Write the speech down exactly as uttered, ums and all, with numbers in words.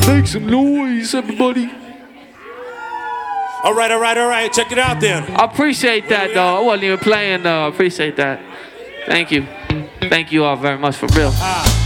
Make some noise, everybody. All right, all right, all right. Check it out then. I appreciate that, though. I wasn't even playing, though. I appreciate that. Thank you. Thank you all very much, for real.